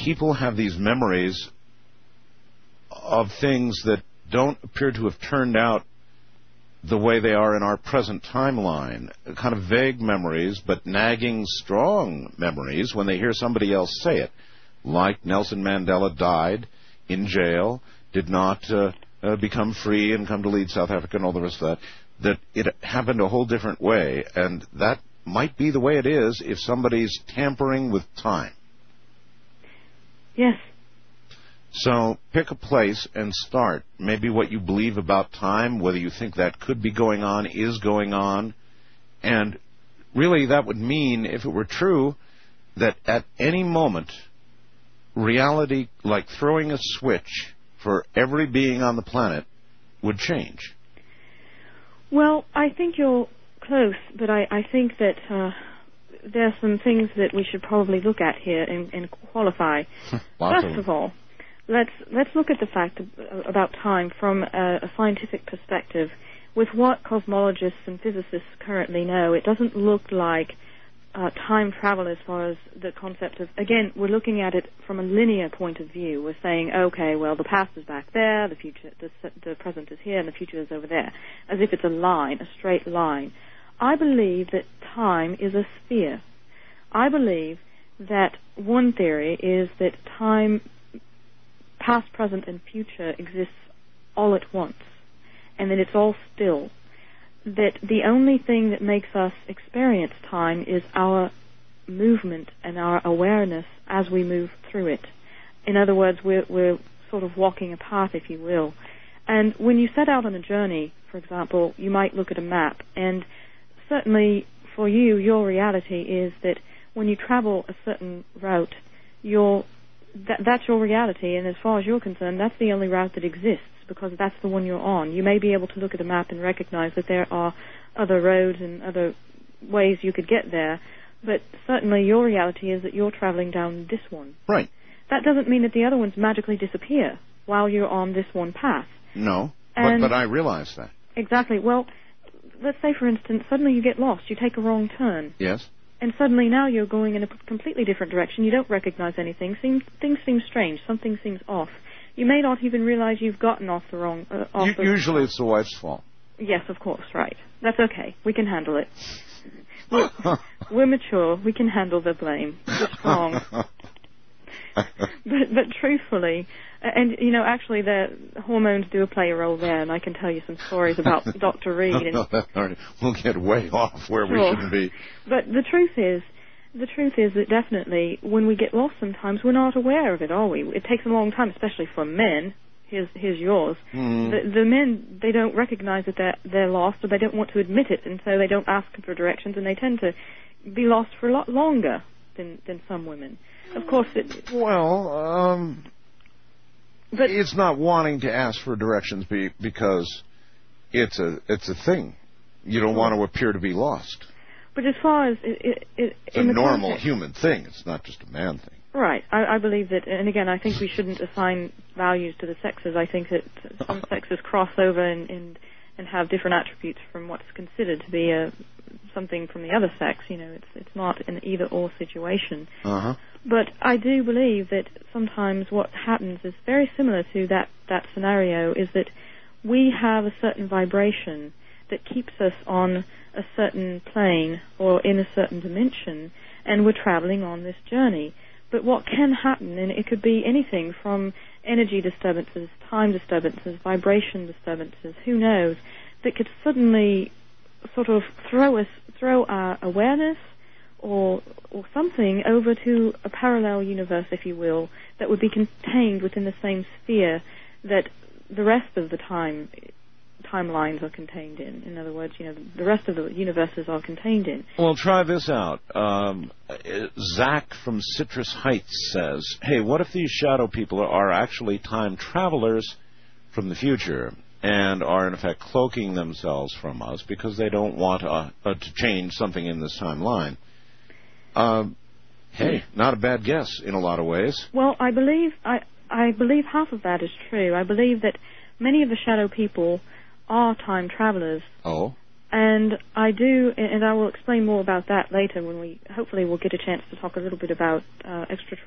people have these memories of things that don't appear to have turned out the way they are in our present timeline, kind of vague memories, but nagging, strong memories when they hear somebody else say it, like Nelson Mandela died in jail, did not become free and come to lead South Africa and all the rest of that it happened a whole different way, and that might be the way it is if somebody's tampering with time. Yes. So pick a place and start. Maybe what you believe about time, whether you think that could be going on, is going on. And really that would mean, if it were true, that at any moment, reality, like throwing a switch for every being on the planet, would change. Well, I think you're close, but I think that there are some things that we should probably look at here and qualify. First of all, let's look at the fact about time from a scientific perspective. With what cosmologists and physicists currently know, it doesn't look like time travel as far as the concept of, again, we're looking at it from a linear point of view. We're saying, okay, well, the past is back there, the future, the present is here, and the future is over there, as if it's a line, a straight line. I believe that time is a sphere. I believe that one theory is that time, past, present, and future exists all at once, and that it's all still. That the only thing that makes us experience time is our movement and our awareness as we move through it. In other words, we're sort of walking a path, if you will. And when you set out on a journey, for example, you might look at a map, and certainly for you, your reality is that when you travel a certain route, that's your reality, and as far as you're concerned, that's the only route that exists, because that's the one you're on. You may be able to look at a map and recognize that there are other roads and other ways you could get there, but certainly your reality is that you're traveling down this one. Right. That doesn't mean that the other ones magically disappear while you're on this one path. No, but I realize that. Exactly. Well, let's say, for instance, suddenly you get lost. You take a wrong turn. Yes. And suddenly now you're going in a completely different direction. You don't recognize anything. Things seem strange. Something seems off. You may not even realize you've gotten off the wrong... Usually it's the wife's fault. Yes, of course, right. That's okay. We can handle it. We're mature. We can handle the blame. We're strong. but truthfully, and, you know, actually the hormones do play a role there, and I can tell you some stories about Dr. Reed. We'll get way off where we shouldn't be. But the truth is that definitely when we get lost sometimes, we're not aware of it, are we? It takes a long time, especially for men. Here's yours. The men, they don't recognize that they're lost, or they don't want to admit it, and so they don't ask for directions, and they tend to be lost for a lot longer than some women. Of course, but it's not wanting to ask for directions because it's a thing. You don't want to appear to be lost. But as far as it's a normal human thing. It's not just a man thing. Right. I believe that, and again, I think we shouldn't assign values to the sexes. I think that some sexes cross over and have different attributes from what's considered to be something from the other sex. You know, it's not an either-or situation. Uh-huh. But I do believe that sometimes what happens is very similar to that scenario, is that we have a certain vibration that keeps us on a certain plane or in a certain dimension, and we're traveling on this journey. But what can happen, and it could be anything from energy disturbances, time disturbances, vibration disturbances, who knows, that could suddenly sort of throw our awareness or something over to a parallel universe, if you will, that would be contained within the same sphere that the rest of the timelines are contained in. In other words, you know, the rest of the universes are contained in. Well, try this out. Zach from Citrus Heights says, hey, what if these shadow people are actually time travelers from the future and are, in effect, cloaking themselves from us because they don't want to change something in this timeline? Hey, not a bad guess in a lot of ways. Well, I believe half of that is true. I believe that many of the shadow people are time travelers. Oh. And I will explain more about that later when hopefully we'll get a chance to talk a little bit about extraterrestrial